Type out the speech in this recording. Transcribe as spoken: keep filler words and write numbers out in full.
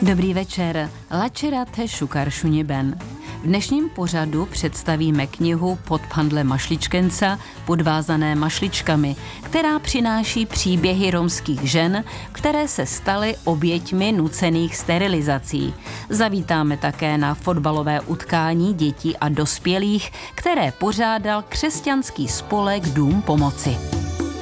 Dobrý večer, lačerate šukaršuně ben. V dnešním pořadu představíme knihu Pod pandle mašličkenca podvázané mašličkami, která přináší příběhy romských žen, které se staly oběťmi nucených sterilizací. Zavítáme také na fotbalové utkání dětí a dospělých, které pořádal křesťanský spolek Dům pomoci.